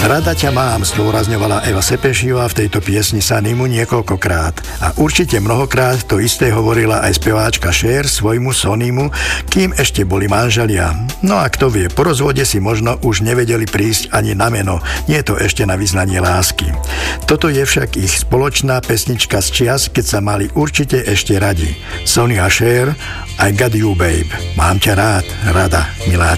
Rada ťa mám, zdôrazňovala Eva Sepešiová v tejto piesni Sunnymu niekoľkokrát. A určite mnohokrát to isté hovorila aj speváčka Cher svojmu Sonnymu, kým ešte boli manželia. No a kto vie, po rozvode si možno už nevedeli prísť ani na meno, nie to ešte na vyznanie lásky. Toto je však ich spoločná pesnička z čias, keď sa mali určite ešte radi. Sonny a Cher, I got you babe, mám ťa rád, rada, milá